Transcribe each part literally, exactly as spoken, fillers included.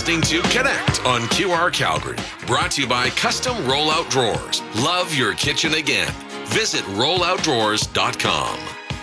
listening to Connect on Q R Calgary. Brought to you by Custom Rollout Drawers. Love your kitchen again. Visit rollout drawers dot com.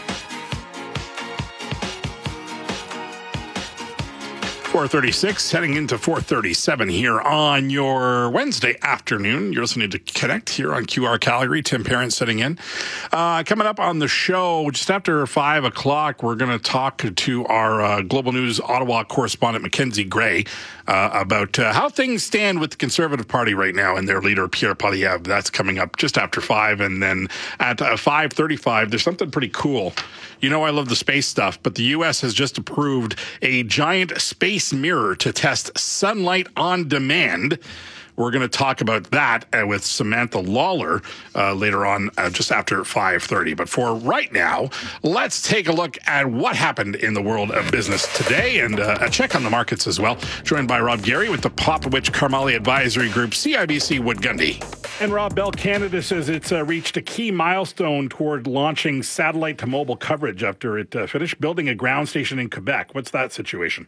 four thirty-six, heading into four thirty-seven here on your Wednesday afternoon. You're listening to Connect here on Q R Calgary. Tim Parent sitting in. Uh, coming up on the show, just after five o'clock, we're going to talk to our uh, Global News Ottawa correspondent, Mackenzie Gray, uh, about uh, how things stand with the Conservative Party right now and their leader, Pierre Poilievre. That's coming up just after five. And then at uh, five thirty-five, there's something pretty cool. You know I love the space stuff, but the U S has just approved a giant space mirror to test sunlight on demand. We're going to talk about that uh, with Samantha Lawler uh, later on, uh, just after five thirty. But for right now, let's take a look at what happened in the world of business today and uh, a check on the markets as well. Joined by Rob Gary with the Popovich Karmali Advisory Group, C I B C Wood Gundy. And Rob, Bell Canada says it's uh, reached a key milestone toward launching satellite to mobile coverage after it uh, finished building a ground station in Quebec. What's that situation?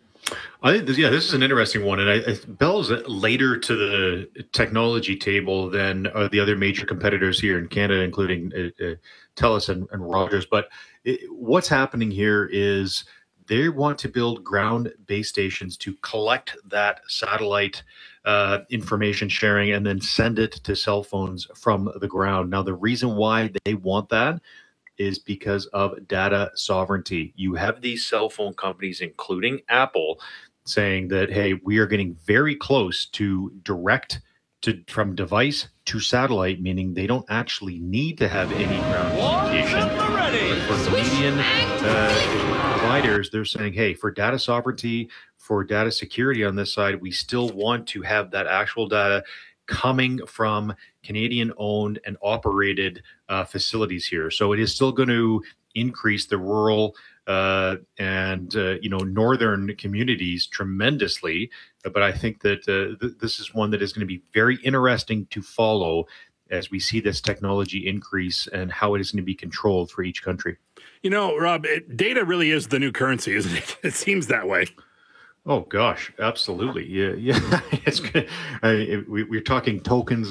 I think, this, yeah, this is an interesting one, and I, I, Bell's later to the technology table than uh, the other major competitors here in Canada, including uh, uh, TELUS and, and Rogers. But it, what's happening here is they want to build ground base stations to collect that satellite uh, information sharing and then send it to cell phones from the ground. Now, the reason why they want that is because of data sovereignty. You have these cell phone companies, including Apple, saying that, hey, we are getting very close to direct to from device to satellite, meaning they don't actually need to have any ground communication. But for Canadian uh, providers, they're saying, hey, for data sovereignty, for data security on this side, we still want to have that actual data coming from Canadian-owned and operated uh, facilities here. So it is still going to increase the rural uh, and uh, you know northern communities tremendously. But I think that uh, th- this is one that is going to be very interesting to follow as we see this technology increase and how it is going to be controlled for each country. You know, Rob, it, data really is the new currency, isn't it? It seems that way. Oh gosh, absolutely. Yeah, yeah. It's good. I, we, we're talking tokens